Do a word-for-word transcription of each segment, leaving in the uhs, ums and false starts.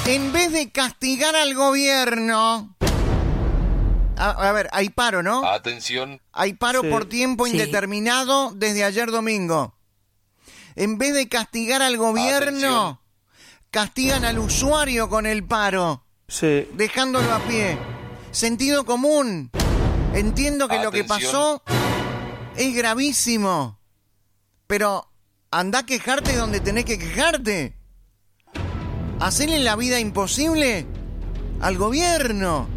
En vez de castigar al gobierno... A, a ver, hay paro, ¿no? Atención. Hay paro Sí. por tiempo Sí. indeterminado desde ayer domingo. En vez de castigar al gobierno, Atención. castigan al usuario con el paro, Sí. dejándolo a pie. Sentido común. Entiendo que lo que Atención. pasó es gravísimo. Pero andá a quejarte donde tenés que quejarte. Hacele la vida imposible al gobierno.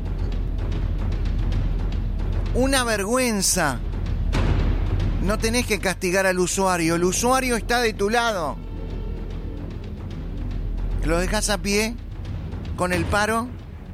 Una vergüenza. No tenés que castigar al usuario. El usuario está de tu lado. ¿Lo dejas a pie con el paro?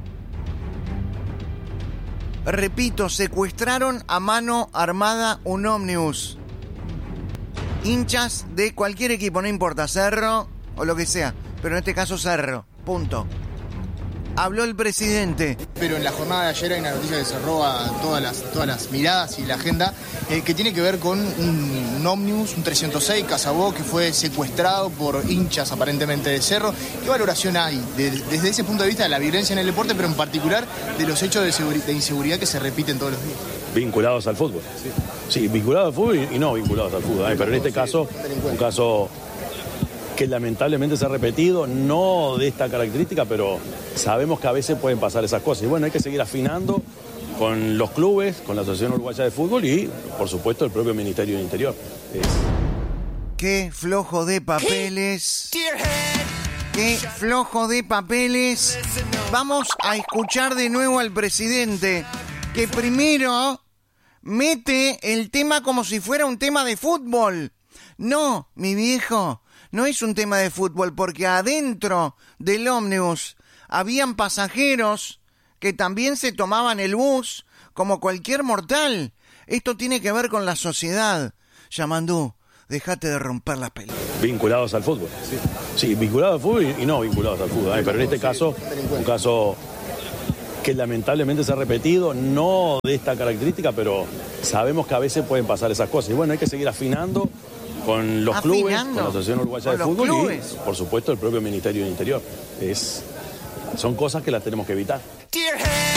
Repito, secuestraron a mano armada un ómnibus. Hinchas de cualquier equipo, no importa, Cerro o lo que sea, pero en este caso Cerro, punto. Habló el presidente. Pero en la jornada de ayer hay una noticia que se roba todas las, todas las miradas y la agenda, eh, que tiene que ver con un, un ómnibus, un trescientos seis Casabó, que fue secuestrado por hinchas aparentemente de Cerro. ¿Qué valoración hay de- desde ese punto de vista de la violencia en el deporte, pero en particular de los hechos de, seguri- de inseguridad que se repiten todos los días? Vinculados al fútbol. Sí, vinculados al fútbol y y no vinculados al fútbol. ¿eh? Pero en este caso, un caso que lamentablemente se ha repetido, no de esta característica, pero sabemos que a veces pueden pasar esas cosas. Y bueno, hay que seguir afinando con los clubes, con la Asociación Uruguaya de Fútbol y, por supuesto, el propio Ministerio del Interior. Es... Qué flojo de papeles. Qué flojo de papeles. Vamos a escuchar de nuevo al presidente, que primero mete el tema como si fuera un tema de fútbol. No, mi viejo, no es un tema de fútbol, porque adentro del ómnibus habían pasajeros que también se tomaban el bus como cualquier mortal. Esto tiene que ver con la sociedad. Yamandú, déjate de romper las pelotas. Vinculados al fútbol. Sí, vinculados al fútbol y y no vinculados al fútbol. ¿eh? Pero en este caso, un caso que lamentablemente se ha repetido, no de esta característica, pero sabemos que a veces pueden pasar esas cosas. Y bueno, hay que seguir afinando con los Afinando. clubes, con la Asociación Uruguaya Con de los Fútbol clubes. y, por supuesto, el propio Ministerio del Interior. Es, son cosas que las tenemos que evitar.